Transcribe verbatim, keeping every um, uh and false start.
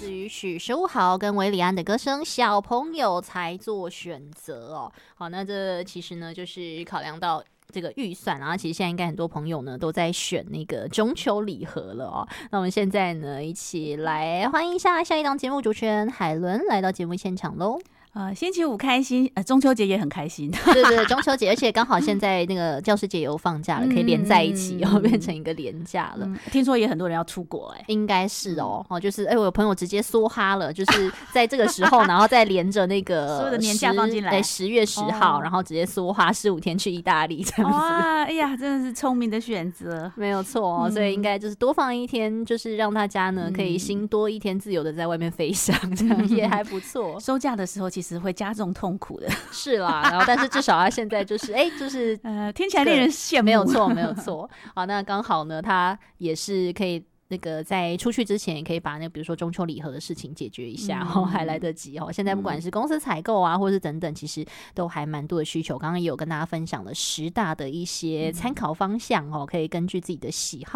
自于许书豪跟韦礼安的歌声，小朋友才做选择哦。好，那这其实呢，就是考量到这个预算，然后其实现在应该很多朋友呢都在选那个中秋礼盒了哦。那我们现在呢，一起来欢迎一下下一档节目主持人海伦来到节目现场喽。 呃，星期五开心，呃，中秋节也很开心。 对对，中秋节，而且刚好现在那个教师节又放假了，可以连在一起，然后变成一个连假了。 嗯、听说也很多人要出国、欸，哎， 应该是哦，哦，就是哎、欸，我有朋友直接梭哈了，就是在这个时候，然后再连着那个所有的年假放进来， 对，十月十号、哦，然后直接梭哈十五天去意大利这样子。 哇，哎呀，真的是聪明的选择， 没有错哦、嗯，所以应该就是多放一天，就是让大家呢、嗯、可以心多一天，自由的在外面飞翔，这样也还不错。 收假的时候其实会加重痛苦的， 是啦，然后但是至少他现在就是哎、欸，就是呃，听起来令人羡慕， 没有错，没有错。好，那刚好呢，他也是可以。那个在出去之前也可以把那个比如说中秋礼盒的事情解决一下，然后、嗯、还来得及哦。现在不管是公司采购啊，或是等等，其实都还蛮多的需求。刚刚也有跟大家分享了十大的一些参考方向哦，可以根据自己的喜好。